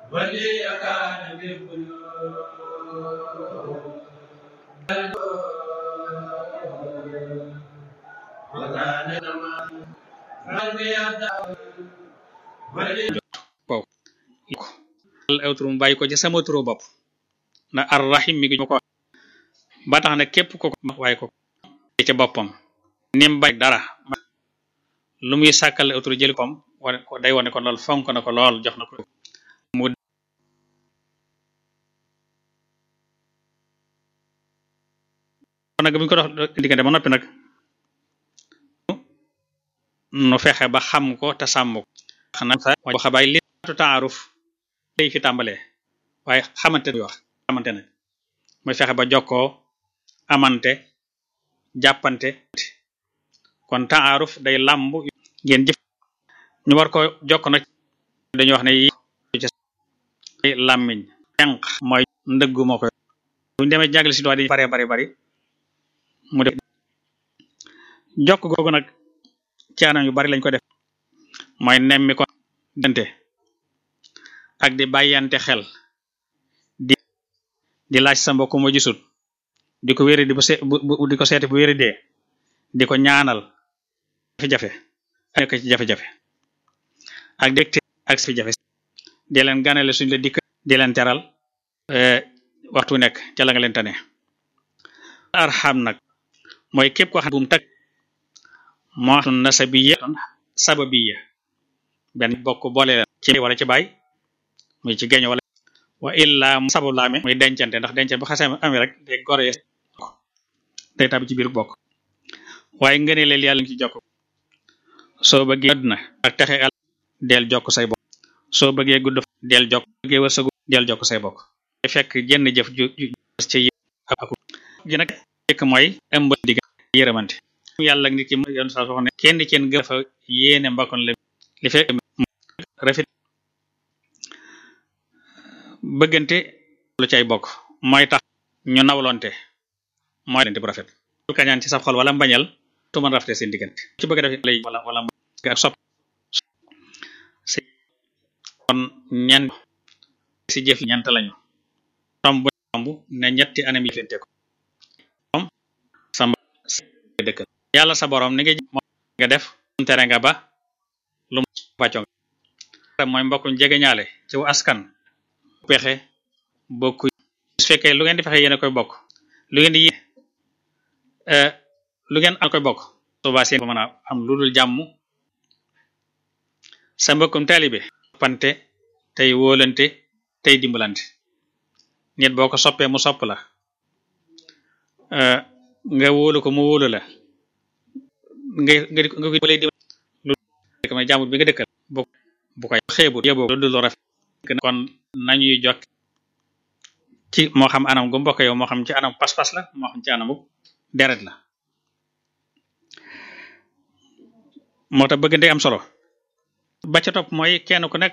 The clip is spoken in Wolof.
waaw aw turu mu bàyyi ko ci sama turu bopp na ar-rahim mi ngi ko ba tax na képp ko waaye ko ca boppam nim bay dara lu muy sàkkal aw turu jëli kom wane ko day wane ko lool fonk na ko lool jox na ko mu nag bu ñu ko dox diggante ba noppi nag nu fexe ba xam ko te sàmm ko xanaa sa xabaay li taaruf lay fi tàmbalee waaye xamante wax xamante nag muy fexe ba jokkoo amante jàppante kon taaruf day làmb ngeen jëf ñu war ko jokk nag dañuy wax ne yi ci làmmiñ tenq mooy ndëggu moo koy bu ñu demee jàngale si doit dañu bari mu def jokk googu nag ci anam yu bari lañ ko def mooy nemmi ko dante ak di bàyyante xel di laaj sa mbokk mu gisut di ko wéri di ko seeti bu wéri dee di ko ñaanal jafe-jafe nekk ci jafe-jafe ak dégte ak si jafe di leen ganale suñ la dikk di leen teral waxtu nekk ca la nga leen tane arham nag mooy képp ko xam bu mu tag moo xam nasabiyya sababiyya benn bokk boole leen ci wala ci baay muy ci geño wala wa illa sababu laame muy dencante ndax dencante bu xasee amee rek day gore day tabi ci biir bokk waaye ngëne leen yàlla ngi ci jokk soo bëggee àdduna ak texe al del jokk say bokk soo bëggee gudd del jokk bëggee wërsëgu del jokk say bokk fekk jenn jëf ju ci ak gi nag jëkk mooy ëmb digg yërëmante yàlla nit ki yoon sa wax ne kenn ci gën fa yéene mbakkoon la li fekk rafet bëggante lu cay bokk mooy tax ñu nawlonte mooy dente bu rafet kañaan ci sa xol wala mbañal tu mën rafete seen diggante ci bëgg def lay wala ak sopp kon ñent ci jëf ñent lañu tomb ne ñetti anam yi fente ko sama dëkk yàlla sa borom ni nga def tere nga ba lu wàcco mooy mbokkuñ jege ñaale ci askan pexe bokku su fekkee lu ngeen di fexe yéen a koy bokk lu ngeen di lu ngeen al koy bokk suba seen mën a am lu dul jàmm sa mbokkum taalibe pante tey wóolante tey dimbalante nit boo ko soppee mu sopp la nga wóolu ko mu wóolu la nga ko lay dimbal lu may jàmbur bi nga dëkkal bu koy xeebut yóbbu lu dul rafet kon nañuy jokk ci moo xam anam gu mbokk yow moo xam ci anam pas-pas la moo xam ci anamu deret la moo tax bëggante am solo ba ca topp mooy kenn ku nekk